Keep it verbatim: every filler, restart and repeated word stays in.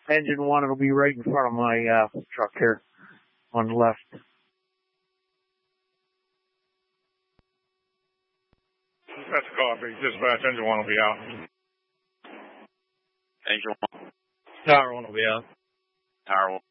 engine one, it'll be right in front of my uh, truck here on the left. That's a copy. Dispatch, engine one will be out. Engine one. Tower one will be out. Tower one.